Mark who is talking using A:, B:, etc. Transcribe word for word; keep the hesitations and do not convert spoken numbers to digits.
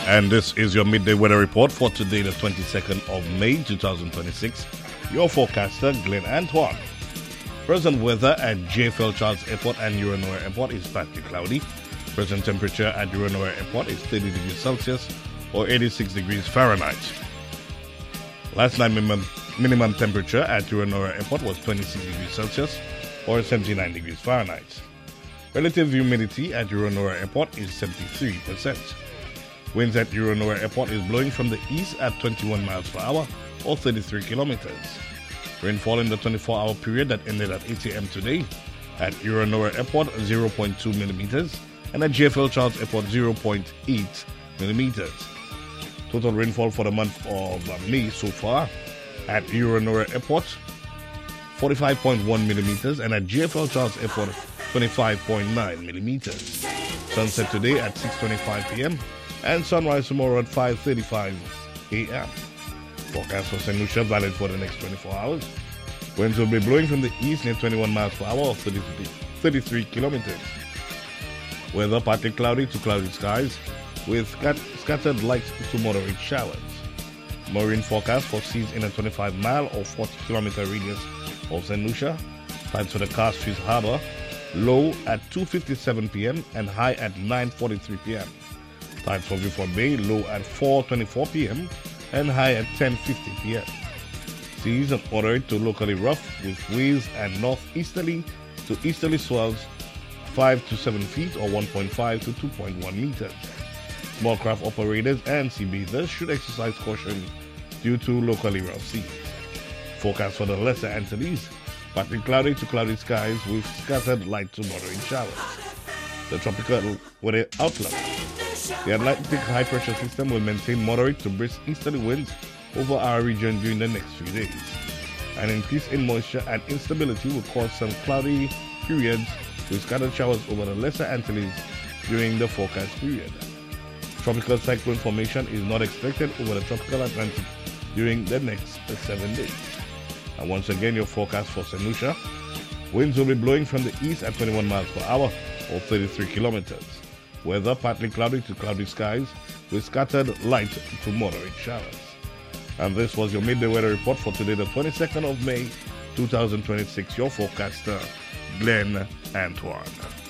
A: And this is your midday weather report for today, the twenty-second of May, two thousand twenty-six. Your forecaster, Glenn Antoine. Present weather at J F L Charles Airport and Uranuaia Airport is partly cloudy. Present temperature at Uranuaia Airport is thirty degrees Celsius or eighty-six degrees Fahrenheit. Last night minimum, minimum temperature at Uranuaia Airport was twenty-six degrees Celsius or seventy-nine degrees Fahrenheit. Relative humidity at Uranuaia Airport is seventy-three percent. Winds at Uranuaia Airport is blowing from the east at twenty-one miles per hour or thirty-three kilometers. Rainfall in the twenty-four hour period that ended at eight a.m. today at Uranuaia Airport zero point two millimeters and at J F L Charles Airport zero point eight millimeters. Total rainfall for the month of May so far at Uranuaia Airport forty-five point one millimeters and at J F L Charles Airport twenty-five point nine millimeters. Sunset today at six twenty-five p.m. and sunrise tomorrow at five thirty-five a.m. Forecast for Saint Lucia valid for the next twenty-four hours. Winds will be blowing from the east near twenty-one miles per hour or thirty-three kilometers. Weather partly cloudy to cloudy skies with scat- scattered light to moderate showers. Marine forecast foresees in a twenty-five mile or forty kilometer radius of Saint Lucia. Tides for the Castries Harbor low at two fifty-seven p.m. and high at nine forty-three p.m. Tides for Beaufort Bay low at four twenty-four p.m. and high at ten fifty p.m. Seas are moderate to locally rough with waves and northeasterly to easterly swells five to seven feet or one point five to two point one meters. Small craft operators and sea bathers should exercise caution due to locally rough seas. Forecast for the Lesser Antilles, partly cloudy to cloudy skies with scattered light to moderate showers. The tropical weather outlook. The Atlantic high pressure system will maintain moderate to brisk easterly winds over our region during the next few days. An increase in moisture and instability will cause some cloudy periods with scattered showers over the Lesser Antilles during the forecast period. Tropical cyclone formation is not expected over the tropical Atlantic during the next seven days. And once again, your forecast for Saint Lucia. Winds will be blowing from the east at twenty-one miles per hour or thirty-three kilometers. Weather partly cloudy to cloudy skies with scattered light to moderate showers. And this was your midday weather report for today, the twenty-second of May, two thousand twenty-six. Your forecaster, Glenn Antoine.